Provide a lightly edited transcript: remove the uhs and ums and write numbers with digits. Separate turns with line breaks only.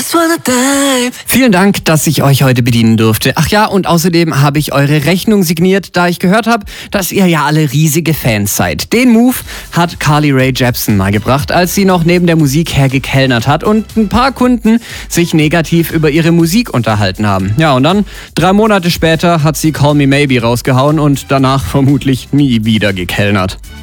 Vielen Dank, dass ich euch heute bedienen durfte. Ach ja, und außerdem habe ich eure Rechnung signiert, da ich gehört habe, dass ihr ja alle riesige Fans seid. Den Move hat Carly Rae Jepsen mal gebracht, als sie noch neben der Musik hergekellnert hat und ein paar Kunden sich negativ über ihre Musik unterhalten haben. Ja, und dann 3 Monate später hat sie Call Me Maybe rausgehauen und danach vermutlich nie wieder gekellnert.